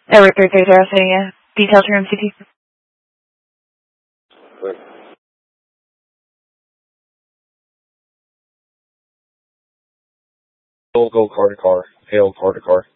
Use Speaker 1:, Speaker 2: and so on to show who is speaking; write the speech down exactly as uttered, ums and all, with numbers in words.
Speaker 1: Edward three three zero, saying yeah. Details for M C T.
Speaker 2: Right. Go, go car to car. Hail car to car.